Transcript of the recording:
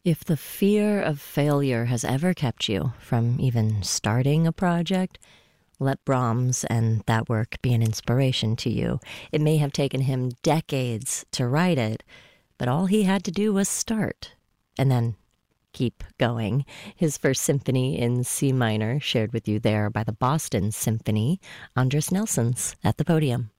If the fear of failure has ever kept you from even starting a project, let Brahms and that work be an inspiration to you. It may have taken him decades to write it, but all he had to do was start and then keep going. His first symphony in C minor, shared with you there by the Boston Symphony, Andris Nelson's at the podium.